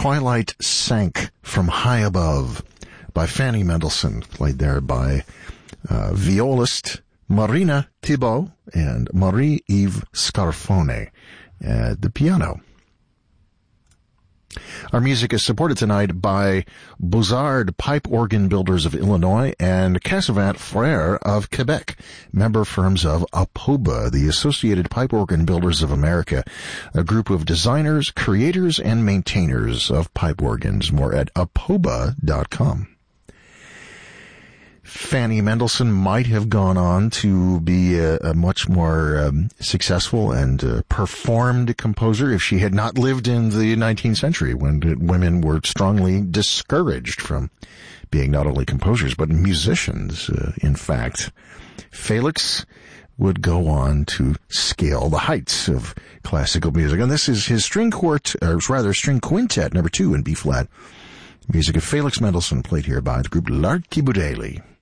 Twilight Sank from High Above by Fanny Mendelssohn, played there by violist Marina Thibault and Marie-Yves Scarfone at the piano. Our music is supported tonight by Buzard Pipe Organ Builders of Illinois and Cassavant Frères of Quebec, member firms of APOBA, the Associated Pipe Organ Builders of America, a group of designers, creators, and maintainers of pipe organs. More at apoba.com. Fanny Mendelssohn might have gone on to be a much more successful and performed composer if she had not lived in the 19th century, when women were strongly discouraged from being not only composers but musicians. In fact, Felix would go on to scale the heights of classical music, and this is his string quintet number 2 in B flat. Music of Felix Mendelssohn, played here by the group L'Archibaldeli.